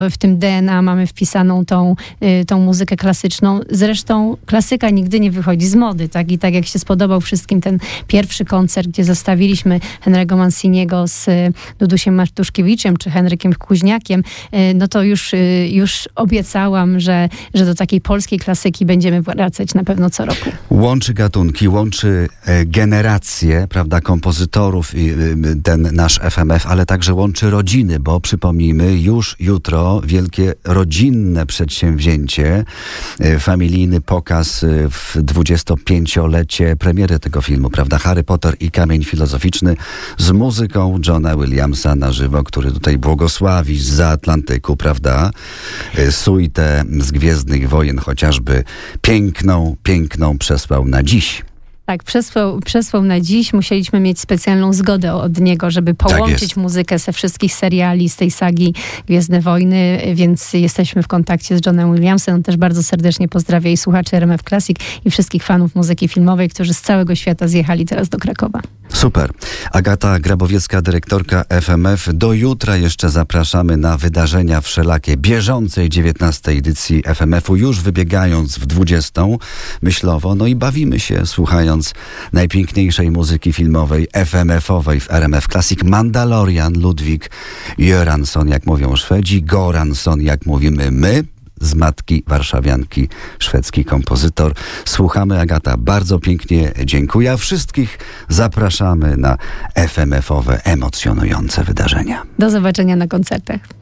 W tym DNA mamy wpisaną tą muzykę klasyczną. Zresztą klasyka nigdy nie wychodzi z mody, tak? I tak jak się spodobał wszystkim ten pierwszy koncert, gdzie zestawiliśmy Henry'ego Manciniego z Dudusiem Martuszkiewiczem czy Henrykiem Kuźniakiem, no to już obiecałam, że do takiej polskiej klasyki będziemy wracać na pewno co roku. Łączy gatunki, łączy generacje, prawda, kompozytorów i ten nasz FMF, ale także łączy rodziny, bo przypomnijmy, już jutro wielkie rodzinne przedsięwzięcie, familijny pokaz w 25-lecie premiery tego filmu, prawda? Harry Potter i Kamień Filozoficzny z muzyką Johna Williamsa na żywo, który tutaj błogosławi zza Atlantyku, prawda? Suitę z Gwiezdnych Wojen chociażby piękną przesłał na dziś. Tak, przesłał na dziś. Musieliśmy mieć specjalną zgodę od niego, żeby połączyć muzykę ze wszystkich seriali, z tej sagi Gwiezdne Wojny, więc jesteśmy w kontakcie z Johnem Williamsem. On też bardzo serdecznie pozdrawia i słuchaczy RMF Classic i wszystkich fanów muzyki filmowej, którzy z całego świata zjechali teraz do Krakowa. Super. Agata Grabowiecka, dyrektorka FMF. Do jutra jeszcze zapraszamy na wydarzenia wszelakie bieżącej 19. edycji FMF-u, już wybiegając w 20. myślowo. No i bawimy się, słuchając najpiękniejszej muzyki filmowej, FMF-owej w RMF Classic. Mandalorian, Ludwik Göransson, jak mówią Szwedzi, Goransson, jak mówimy my, z matki warszawianki, szwedzki kompozytor. Słuchamy, Agata, bardzo pięknie dziękuję. A wszystkich zapraszamy na FMF-owe, emocjonujące wydarzenia. Do zobaczenia na koncertach.